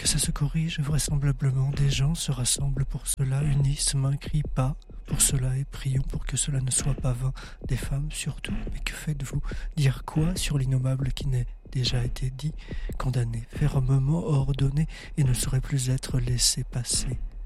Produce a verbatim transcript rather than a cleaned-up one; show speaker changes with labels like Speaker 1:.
Speaker 1: Que ça se corrige, vraisemblablement, des gens se rassemblent pour cela, unissent, mains, crient pas pour cela et prions pour que cela ne soit pas vain. Des femmes surtout, mais que faites-vous? Dire quoi sur l'innommable qui n'est déjà été dit, condamné, fermement ordonné et ne saurait plus être laissé passer?